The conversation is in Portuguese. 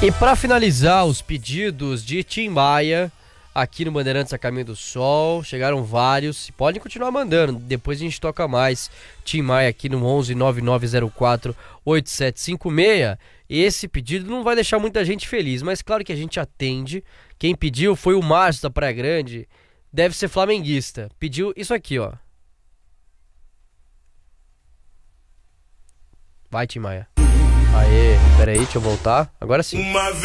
E para finalizar os pedidos de Tim Maia aqui no Bandeirantes a Caminho do Sol, chegaram vários, podem continuar mandando, depois a gente toca mais. Tim Maia aqui no 11 9904 8756. Esse pedido não vai deixar muita gente feliz, mas claro que a gente atende. Quem pediu foi o Márcio da Praia Grande, deve ser flamenguista, pediu isso aqui, ó. Vai, Tim Maia. Aê, peraí, deixa eu voltar. Agora sim.